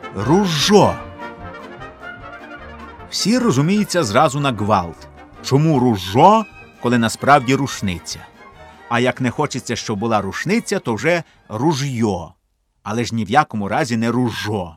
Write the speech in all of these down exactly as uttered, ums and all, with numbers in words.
Ружо. Всі розуміються зразу на гвалт. Чому ружо, коли насправді рушниця? А як не хочеться, щоб була рушниця, то вже ружьо. Але ж ні в якому разі не ружо.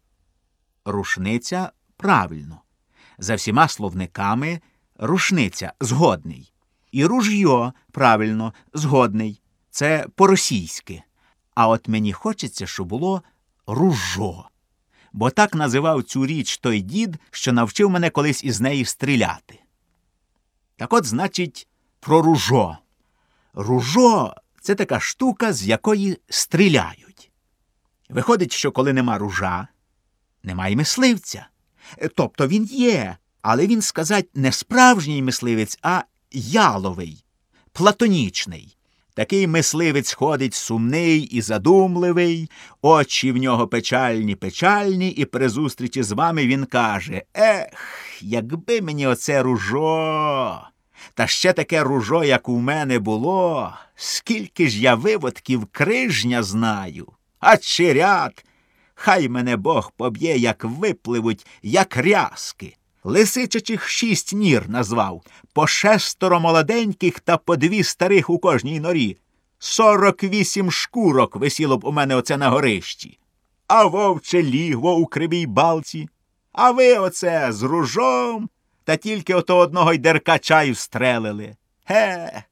Рушниця – правильно. За всіма словниками рушниця – згодний. І ружьо – правильно, згодний. Це по-російськи. А от мені хочеться, щоб було ружо. Бо так називав цю річ той дід, що навчив мене колись із неї стріляти. Так от, значить, про ружо. Ружо – це така штука, з якої стріляють. Виходить, що коли нема ружа, немає мисливця. Тобто він є, але він, сказать, не справжній мисливець, а яловий, платонічний. Такий мисливець ходить сумний і задумливий, очі в нього печальні-печальні, і при зустрічі з вами він каже: «Ех, якби мені оце ружо! Та ще таке ружо, як у мене було, скільки ж я виводків крижня знаю, а чирят, хай мене Бог поб'є, як випливуть, як рязки». Лисичачих шість нір назвав, по шестеро молоденьких та по дві старих у кожній норі. Сорок вісім шкурок висіло б у мене оце на горищі. А вовче лігво у Кривій Балці. А ви оце з ружом, та тільки ото одного й деркача й встрелили. Ге,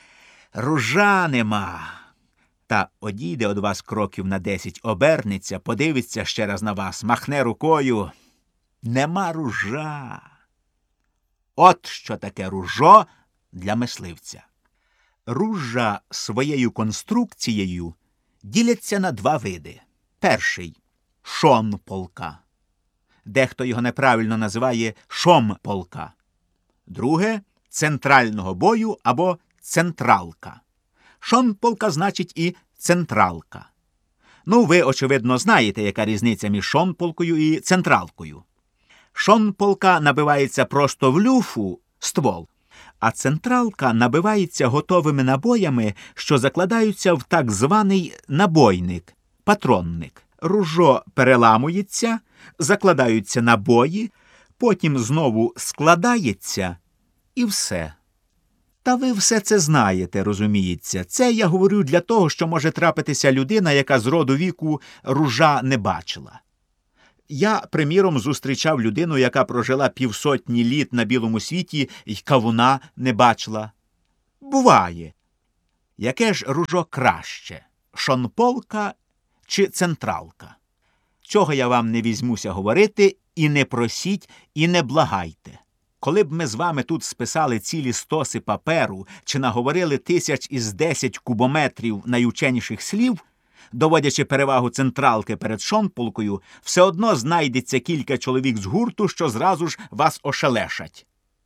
ружа нема. Та одійде од вас кроків на десять, обернеться, подивиться ще раз на вас, махне рукою. Нема ружа. От що таке ружо для мисливця. Ружа своєю конструкцією діляться на два види. Перший – шонполка. Дехто його неправильно називає шомполка. Друге – центрального бою або централка. Шонполка значить і централка. Ну, ви, очевидно, знаєте, яка різниця між шонполкою і централкою. Шонполка набивається просто в люфу, ствол, а централка набивається готовими набоями, що закладаються в так званий набойник, патронник. Ружо переламується, закладаються набої, потім знову складається і все. Та ви все це знаєте, розуміється. Це я говорю для того, що може трапитися людина, яка з роду віку ружа не бачила. Я, приміром, зустрічав людину, яка прожила півсотні літ на білому світі й кавуна не бачила. Буває. Яке ж ружо краще? Шонполка чи централка? Чого я вам не візьмуся говорити, і не просіть, і не благайте. Коли б ми з вами тут списали цілі стоси паперу чи наговорили тисяч із десять кубометрів найученіших слів, доводячи перевагу централки перед шонполкою, все одно знайдеться кілька чоловік з гурту, що зразу ж вас ошелешать.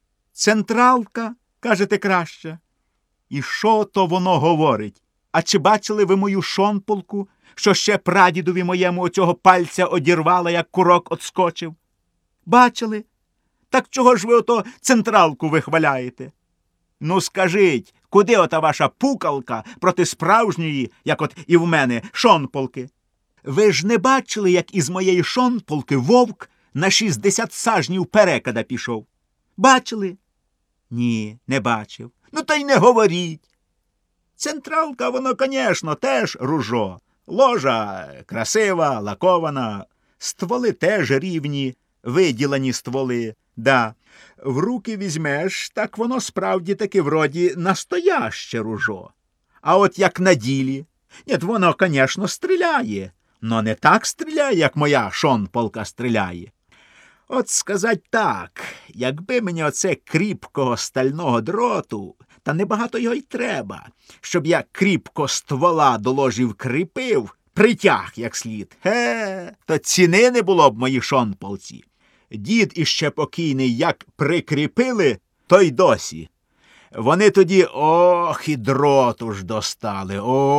Централка, кажете, краще? І що то воно говорить? А чи бачили ви мою шонполку, що ще прадідові моєму оцього пальця одірвала, як курок отскочив? Бачили? Так чого ж ви ото централку вихваляєте? Ну скажіть, куди ота ваша пукалка проти справжньої, як от і в мене, шонполки? Ви ж не бачили, як із моєї шонполки вовк на шістдесят сажнів перекада пішов? Бачили? Ні, не бачив. Ну та й не говоріть. Централка, воно, конечно, теж ружо. Ложа красива, лакована, стволи теж рівні, виділені стволи. Да, в руки візьмеш, так воно справді таки вроді настояще ружо. А от як на ділі, ні, воно, конечно, стріляє, но не так стріляє, як моя шонполка стріляє. От сказать так, якби мені оце кріпкого стального дроту, та небагато його й треба, щоб я кріпко ствола до ложі вкріпив, притяг як слід, ге, то ціни не було б моїй шонполці. Дід іще покійний як прикріпили, то й досі. Вони тоді, ох, і дроту ж достали,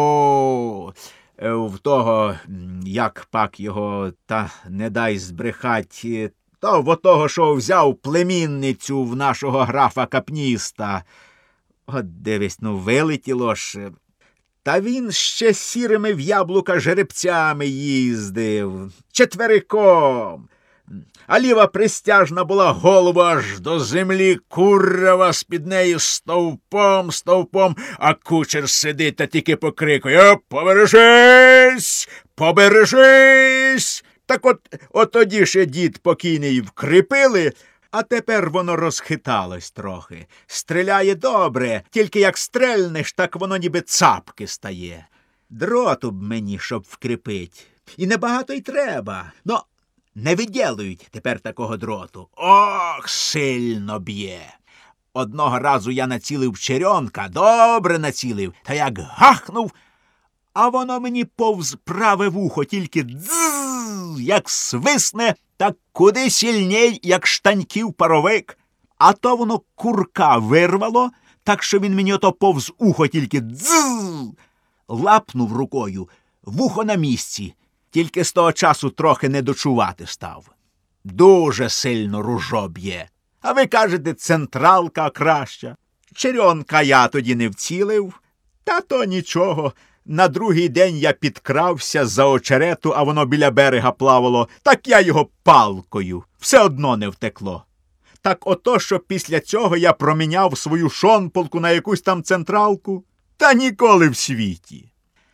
о, в того, як пак його, та не дай збрехать, то в того, що взяв племінницю в нашого графа Капніста. От дивись, ну вилетіло ж. Та він ще сірими в яблука жеребцями їздив, четвериком. А ліва пристяжна була голова аж до землі, курва з-під неї стовпом, стовпом, а кучер сидить та тільки покрикує: «Побережись! Побережись!» Так от, от тоді ще дід покійний вкріпили, а тепер воно розхиталось трохи. Стріляє добре, тільки як стрельнеш, так воно ніби цапки стає. Дроту б мені, щоб вкріпить. І небагато й треба. Но не виділують тепер такого дроту. Ох, сильно б'є. Одного разу я націлив черенка, добре націлив, та як гахнув, а воно мені повз праве вухо, тільки дзззз, як свисне, так куди сильній, як штаньків паровик. А то воно курка вирвало, так що він мені ото повз ухо тільки дзззз. Лапнув рукою, вухо на місці, тільки з того часу трохи не дочувати став. Дуже сильно ружо б'є. А ви кажете, централка краща. Черенка я тоді не вцілив, та то нічого. На другий день я підкрався за очерету, а воно біля берега плавало, так я його палкою. Все одно не втекло. Так ото, що після цього я проміняв свою шонполку на якусь там централку, та ніколи в світі.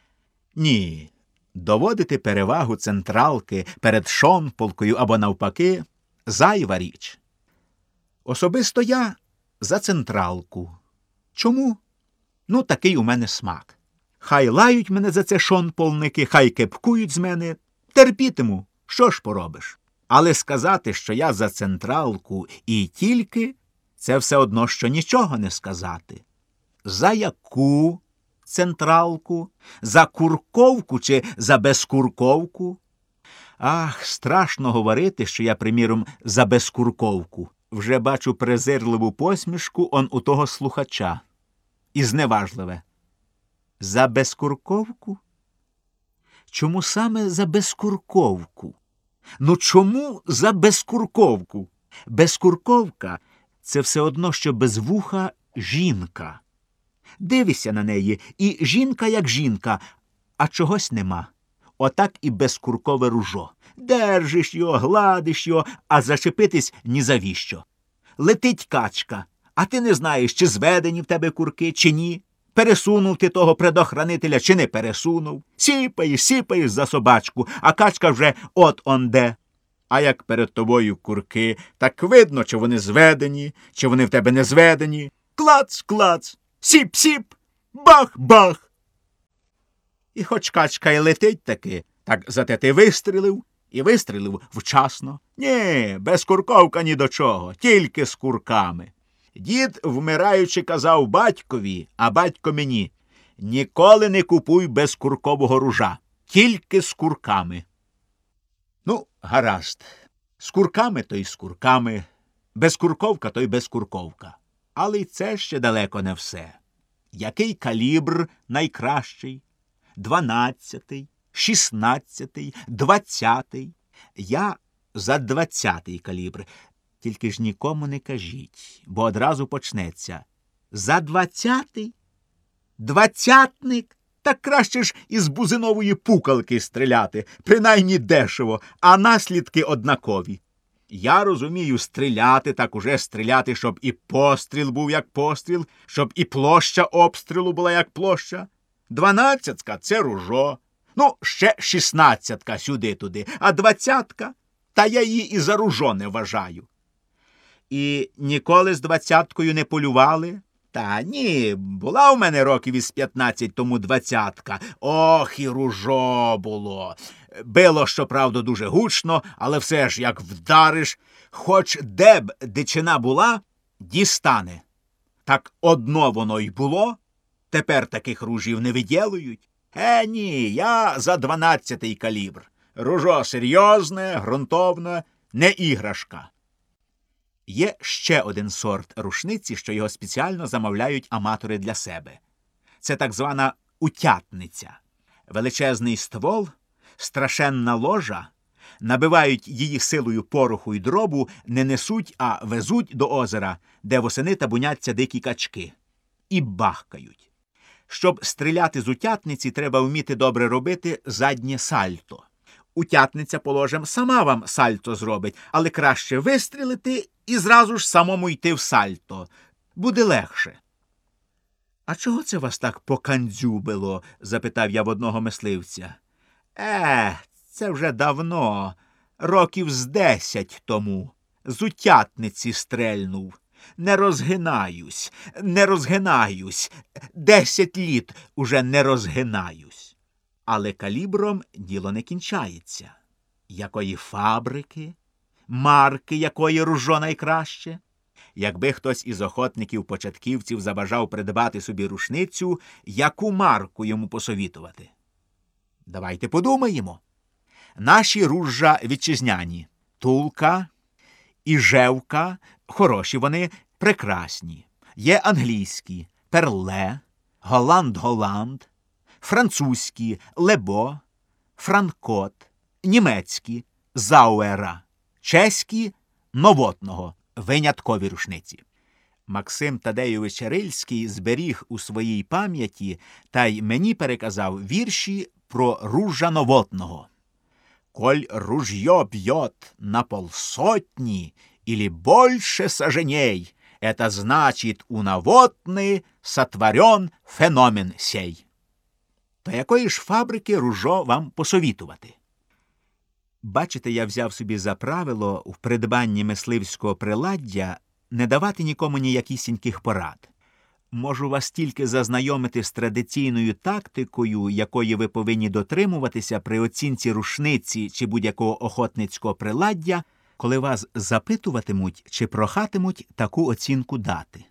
Ні, доводити перевагу централки перед шонполкою або навпаки – зайва річ. Особисто я за централку. Чому? Ну, такий у мене смак. Хай лають мене за це шонполники, хай кепкують з мене. Терпітиму, що ж поробиш. Але сказати, що я за централку і тільки, це все одно, що нічого не сказати. За яку централку? За курковку чи за безкурковку? Ах, страшно говорити, що я, приміром, за безкурковку. Вже бачу презирливу посмішку он у того слухача. І зневажливе. За безкурковку? Чому саме за безкурковку? Ну чому за безкурковку? Безкурковка – це все одно, що без вуха жінка. Дивишся на неї, і жінка як жінка, а чогось нема. Отак і безкуркове ружо. Держиш його, гладиш його, а зачепитись ні завіщо. Летить качка, а ти не знаєш, чи зведені в тебе курки, чи ні. Пересунув ти того предохранителя, чи не пересунув. Сіпаєш, сіпаєш за собачку, а качка вже от-онде. А як перед тобою курки, так видно, чи вони зведені, чи вони в тебе не зведені. Клац-клац, сіп-сіп, бах-бах. І хоч качка й летить таки, так зате ти вистрілив, і вистрілив вчасно. Ні, безкурковка ні до чого, тільки з курками. Дід, вмираючи, казав батькові, а батько мені: ніколи не купуй безкуркового ружа, тільки з курками. Ну, гаразд. З курками то й з курками, безкурковка то й безкурковка. Але й це ще далеко не все. Який калібр найкращий? Дванадцятий, шістнадцятий, двадцятий. Я за двадцятий калібр. Тільки ж нікому не кажіть, бо одразу почнеться. За двадцятий? Двадцятник? Так краще ж із бузинової пукалки стріляти, принаймні дешево, а наслідки однакові. Я розумію, стріляти, так уже стріляти, щоб і постріл був як постріл, щоб і площа обстрілу була як площа. Дванадцятка – це ружо. Ну, ще шістнадцятка сюди-туди, а двадцятка? Та я її і за ружо не вважаю. І ніколи з двадцяткою не полювали? Та ні, була у мене років із п'ятнадцять тому двадцятка. Ох, і ружо було. Било, щоправда, дуже гучно, але все ж, як вдариш, хоч де б дичина була, дістане. Так одно воно й було, тепер таких ружів не виділують. Е, ні, я за дванадцятий калібр. Ружо серйозне, ґрунтовне, не іграшка. Є ще один сорт рушниці, що його спеціально замовляють аматори для себе. Це так звана утятниця. Величезний ствол, страшенна ложа, набивають її силою пороху й дробу, не несуть, а везуть до озера, де восени табуняться дикі качки. І бахкають. Щоб стріляти з утятниці, треба вміти добре робити заднє сальто. Утятниця, положим, сама вам сальто зробить, але краще вистрілити і зразу ж самому йти в сальто. Буде легше. «А чого це вас так покандзюбило?» – запитав я в одного мисливця. «Е, це вже давно, років з десять тому. З утятниці стрельнув. Не розгинаюсь, не розгинаюсь. Десять літ уже не розгинаюсь». Але калібром діло не кінчається. Якої фабрики, марки якої ружо найкраще? Якби хтось із охотників-початківців забажав придбати собі рушницю, яку марку йому посовітувати? Давайте подумаємо. Наші ружжа вітчизняні. Тулка, Іжевка, хороші вони, прекрасні. Є англійські, Перле, Голланд-Голланд, французькі, Лебо, Франкот, німецькі, Зауера, чеські, Новотного. Виняткові рушниці. Максим Тадейович Рильський зберіг у своїй пам'яті та й мені переказав вірші про ружжа Новотного. «Коль ружье бьет на полсотни или больше саженей, это значит, у Новотны сотворен феномен сей». То якої ж фабрики ружо вам посовітувати? Бачите, я взяв собі за правило в придбанні мисливського приладдя не давати нікому ніякісіньких порад. Можу вас тільки зазнайомити з традиційною тактикою, якої ви повинні дотримуватися при оцінці рушниці чи будь-якого охотницького приладдя, коли вас запитуватимуть чи прохатимуть таку оцінку дати.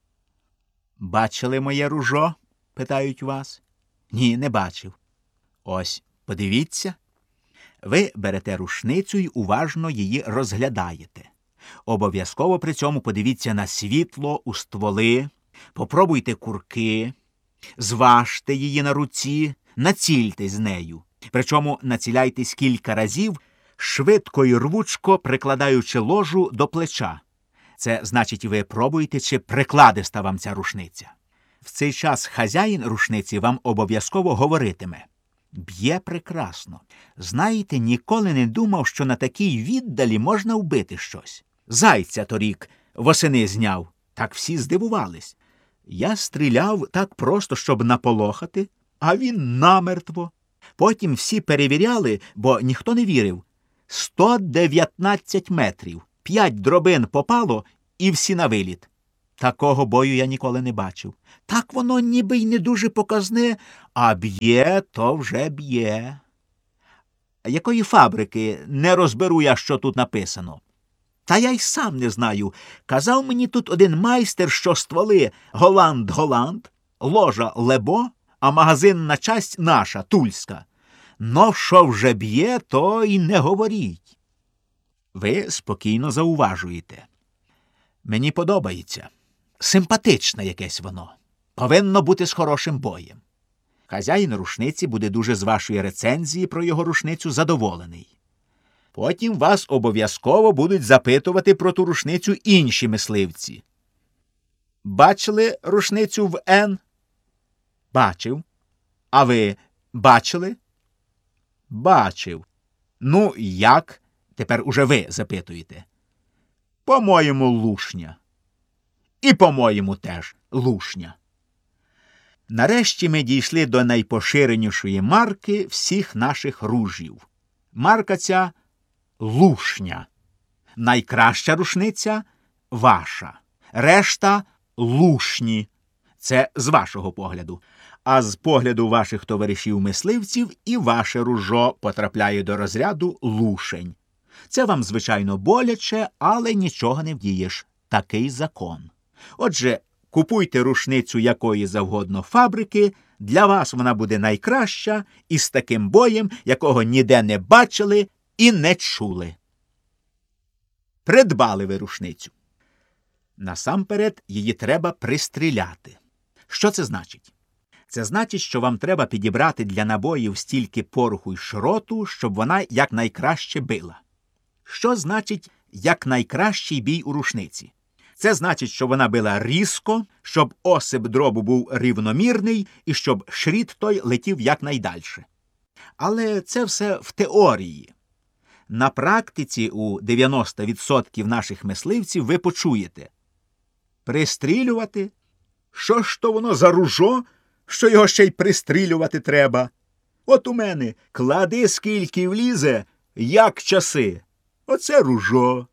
«Бачили моє ружо?» – питають вас. «Ні, не бачив». «Ось, подивіться». Ви берете рушницю й уважно її розглядаєте. Обов'язково при цьому подивіться на світло, у стволи, попробуйте курки, зважте її на руці, націльтесь з нею. Причому націляйтесь кілька разів, швидко й рвучко прикладаючи ложу до плеча. Це значить, ви пробуєте, чи прикладиста вам ця рушниця. В цей час хазяїн рушниці вам обов'язково говоритиме: «Б'є прекрасно. Знаєте, ніколи не думав, що на такій віддалі можна вбити щось. Зайця торік восени зняв». Так всі здивувались. Я стріляв так просто, щоб наполохати, а він намертво. Потім всі перевіряли, бо ніхто не вірив. сто дев'ятнадцять метрів. П'ять дробин попало і всі на виліт. Такого бою я ніколи не бачив. Так воно ніби й не дуже показне, а б'є, то вже б'є. Якої фабрики? Не розберу я, що тут написано. Та я й сам не знаю. Казав мені тут один майстер, що стволи Голланд-Голланд, ложа Лебо, а магазинна часть наша, тульська. Но що вже б'є, то й не говоріть. Ви спокійно зауважуєте. Мені подобається. Симпатичне якесь воно. Повинно бути з хорошим боєм. Хазяїн рушниці буде дуже з вашої рецензії про його рушницю задоволений. Потім вас обов'язково будуть запитувати про ту рушницю інші мисливці. Бачили рушницю в Н? Бачив. А ви бачили? Бачив. Ну, як? Тепер уже ви запитуєте. По-моєму, лушня. І по-моєму теж лушня. Нарешті ми дійшли до найпоширенішої марки всіх наших ружів. Марка ця – лушня. Найкраща рушниця – ваша. Решта – лушні. Це з вашого погляду. А з погляду ваших товаришів-мисливців і ваше ружо потрапляє до розряду лушень. Це вам, звичайно, боляче, але нічого не вдієш. Такий закон. Отже, купуйте рушницю якої завгодно фабрики, для вас вона буде найкраща і з таким боєм, якого ніде не бачили і не чули. Придбали ви рушницю. Насамперед її треба пристріляти. Що це значить? Це значить, що вам треба підібрати для набоїв стільки пороху й шроту, щоб вона якнайкраще била. Що значить якнайкращий бій у рушниці? Це значить, що вона била різко, щоб осип дробу був рівномірний і щоб шріт той летів якнайдальше. Але це все в теорії. На практиці у дев'яносто відсотків наших мисливців ви почуєте. Пристрілювати? Що ж то воно за ружо, що його ще й пристрілювати треба? От у мене клади скільки влізе, як часи. Оце ружо.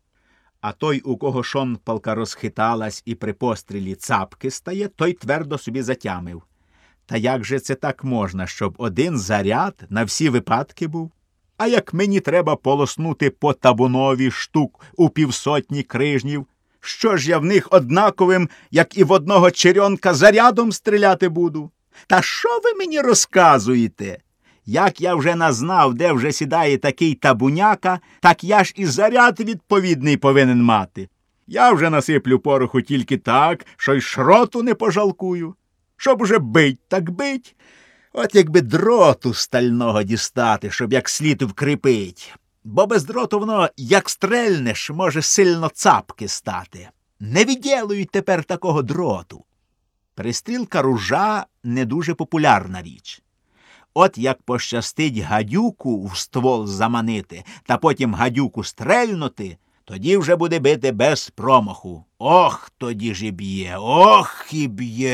А той, у кого шонпалка розхиталась і при пострілі цапки стає, той твердо собі затямив. Та як же це так можна, щоб один заряд на всі випадки був? А як мені треба полоснути по табунові штук у півсотні крижнів, що ж я в них однаковим, як і в одного черьонка, зарядом стріляти буду? Та що ви мені розказуєте? Як я вже назнав, де вже сідає такий табуняка, так я ж і заряд відповідний повинен мати. Я вже насиплю пороху тільки так, що й шроту не пожалкую. Щоб уже бить, так бить. От якби дроту стального дістати, щоб як слід вкріпить. Бо без дроту воно, як стрельнеш, може сильно цапки стати. Не відділують тепер такого дроту. Пристрілка ружа не дуже популярна річ. От як пощастить гадюку в ствол заманити, та потім гадюку стрельнути, тоді вже буде бити без промаху. Ох, тоді ж і б'є, ох і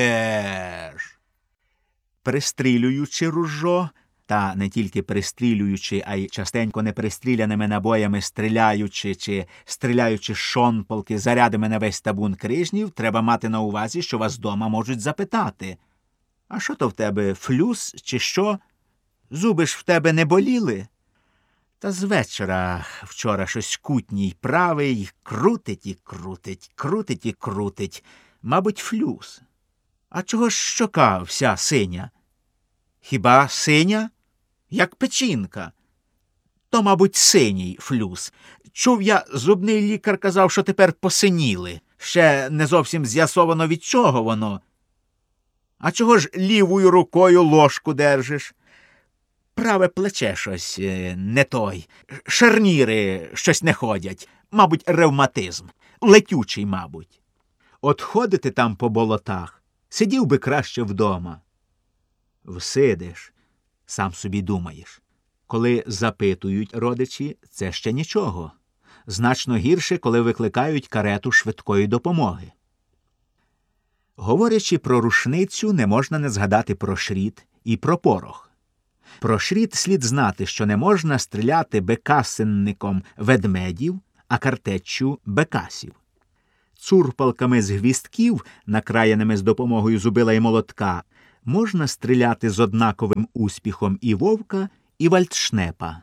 б'єш. Пристрілюючи ружо, та не тільки пристрілюючи, а й частенько непристріляними набоями стріляючи чи стріляючи з шонпалки зарядами на весь табун крижнів, треба мати на увазі, що вас дома можуть запитати. А що то в тебе, флюс чи що? Зуби ж в тебе не боліли? Та з вечора вчора щось кутній правий, крутить і крутить, крутить і крутить. Мабуть, флюс. А чого ж щока вся синя? Хіба синя? Як печінка. То, мабуть, синій флюс. Чув я, зубний лікар казав, що тепер посиніли. Ще не зовсім з'ясовано, від чого воно. А чого ж лівою рукою ложку держиш? Праве плече щось не той. Шарніри щось не ходять. Мабуть, ревматизм. Летючий, мабуть. От ходити там по болотах, сидів би краще вдома. Всидиш, сам собі думаєш. Коли запитують родичі, це ще нічого. Значно гірше, коли викликають карету швидкої допомоги. Говорячи про рушницю, не можна не згадати про шріт і про порох. Про шріт слід знати, що не можна стріляти бекасинником ведмедів, а картеччю бекасів. Цурпалками з гвістків, накраяними з допомогою зубила і молотка, можна стріляти з однаковим успіхом і вовка, і вальдшнепа.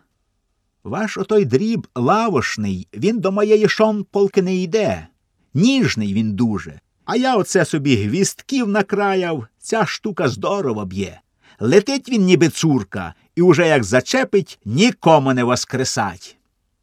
Ваш отой дріб лавошний, він до моєї шонпалки не йде. Ніжний він дуже. А я оце собі гвістків накраяв, ця штука здорово б'є. Летить він ніби цурка, і уже як зачепить, нікому не воскресать.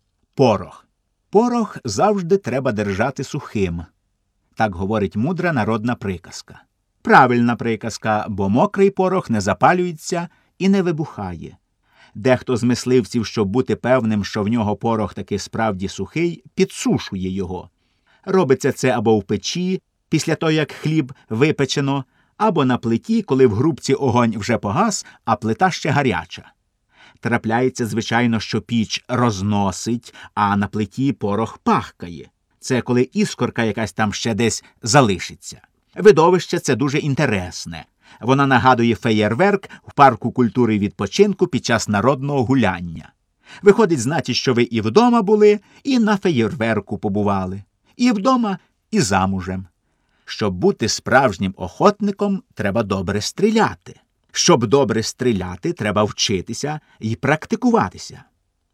Порох. Порох завжди треба держати сухим. Так говорить мудра народна приказка. Правильна приказка, бо мокрий порох не запалюється і не вибухає. Дехто з мисливців, щоб бути певним, що в нього порох таки справді сухий, підсушує його. Робиться це або в печі, після того, як хліб випечено, або на плиті, коли в грубці огонь вже погас, а плита ще гаряча. Трапляється, звичайно, що піч розносить, а на плиті порох пахкає. Це коли іскорка якась там ще десь залишиться. Видовище це дуже інтересне. Вона нагадує феєрверк в парку культури і відпочинку під час народного гуляння. Виходить, значить, що ви і вдома були, і на феєрверку побували. І вдома, і замужем. Щоб бути справжнім охотником, треба добре стріляти. Щоб добре стріляти, треба вчитися і практикуватися.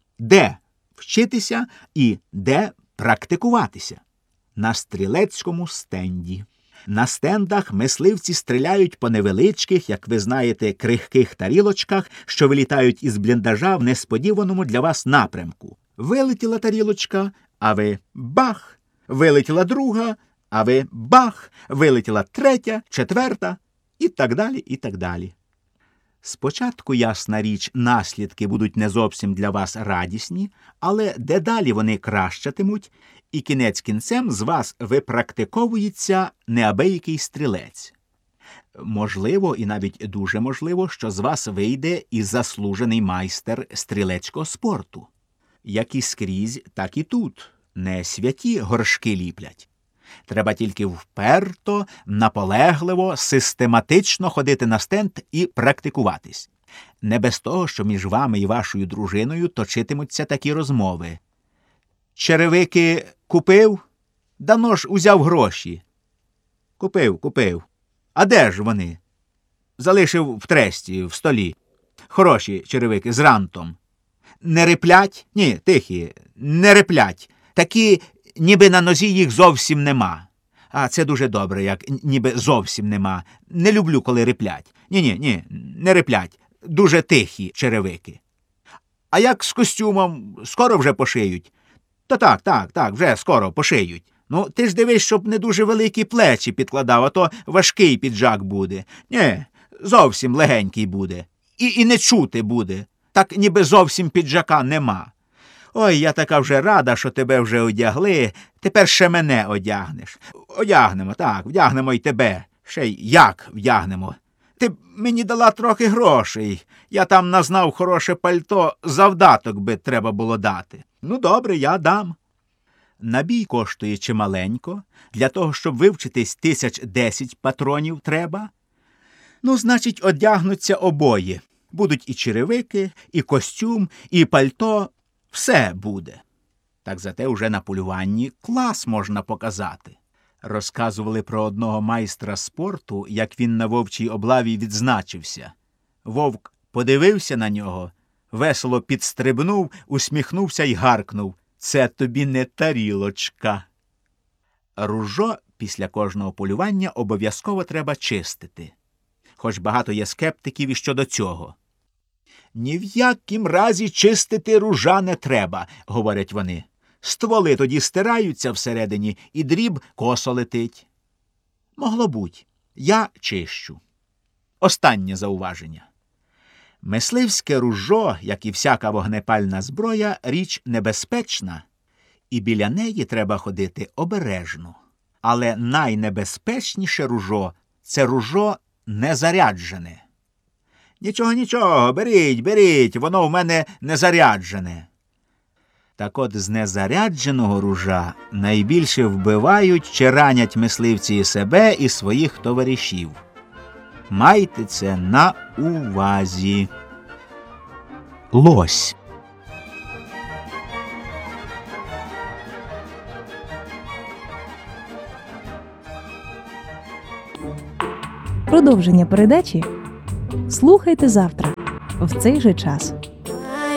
Де вчитися і де практикуватися? На стрілецькому стенді. На стендах мисливці стріляють по невеличких, як ви знаєте, крихких тарілочках, що вилітають із бліндажа в несподіваному для вас напрямку. Вилетіла тарілочка, а ви бах! Вилетіла друга, а ви бах! Вилетіла третя, четверта і так далі, і так далі. Спочатку, ясна річ, наслідки будуть не зовсім для вас радісні, але дедалі вони кращатимуть, і кінець кінцем з вас випрактиковується неабиякий стрілець. Можливо, і навіть дуже можливо, що з вас вийде і заслужений майстер стрілецького спорту. Як і скрізь, так і тут. Не святі горшки ліплять. Треба тільки вперто, наполегливо, систематично ходити на стенд і практикуватись. Не без того, що між вами і вашою дружиною точитимуться такі розмови. Черевики купив? Давно ж узяв гроші. Купив, купив. А де ж вони? Залишив в тресті, в столі. Хороші черевики з рантом. Не риплять? Ні, тихі, не риплять. Такі, ніби на нозі їх зовсім нема. А це дуже добре, як ніби зовсім нема. Не люблю, коли риплять. Ні-ні, ні, не риплять. Дуже тихі черевики. А як з костюмом? Скоро вже пошиють? Та так, так, так, вже скоро пошиють. Ну, ти ж дивись, щоб не дуже великі плечі підкладав, а то важкий піджак буде. Ні, зовсім легенький буде. І, і не чути буде. Так ніби зовсім піджака нема. Ой, я така вже рада, що тебе вже одягли, тепер ще мене одягнеш. Одягнемо, так, вдягнемо й тебе. Ще й як вдягнемо. Ти б мені дала трохи грошей. Я там назнав хороше пальто, завдаток би треба було дати. Ну, добре, я дам. Набій коштує чималенько, для того, щоб вивчитись тисяч десять патронів треба. Ну, значить, одягнуться обоє. Будуть і черевики, і костюм, і пальто. Все буде. Так зате уже на полюванні клас можна показати. Розказували про одного майстра спорту, як він на вовчій облаві відзначився. Вовк подивився на нього, весело підстрибнув, усміхнувся й гаркнув: «Це тобі не тарілочка». Ружо після кожного полювання обов'язково треба чистити. Хоч багато є скептиків і щодо цього. «Ні в якім разі чистити ружа не треба», – говорять вони. «Стволи тоді стираються всередині, і дріб косо летить». Могло буть. Я чищу. Останнє зауваження. Мисливське ружо, як і всяка вогнепальна зброя, річ небезпечна, і біля неї треба ходити обережно. Але найнебезпечніше ружо – це ружо незаряджене. «Нічого, нічого, беріть, беріть, воно в мене незаряджене». Так от з незарядженого ружа найбільше вбивають чи ранять мисливці і себе, і своїх товаришів. Майте це на увазі. Лось. Продовження передачі слухайте завтра в цей же час.